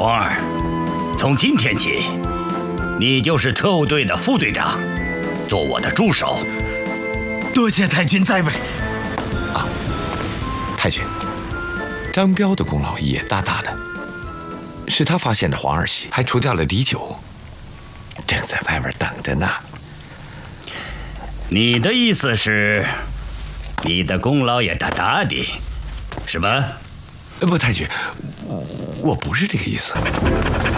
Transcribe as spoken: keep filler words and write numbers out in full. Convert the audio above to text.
黄二，从今天起，你就是特务队的副队长，做我的助手。 多谢太君栽培。 啊，太君，张彪的功劳也大大的，是他发现的黄二喜，还除掉了李九，正在外面等着呢。 你的意思是，你的功劳也大大的，是吧？ 不，太君，我我不是这个意思。